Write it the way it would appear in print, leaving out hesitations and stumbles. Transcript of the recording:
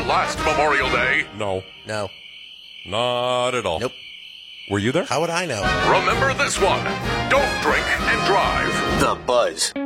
last Memorial Day? No. No. Not at all. Nope. Were you there? How would I know? Remember this one. Don't drink and drive. The Buzz.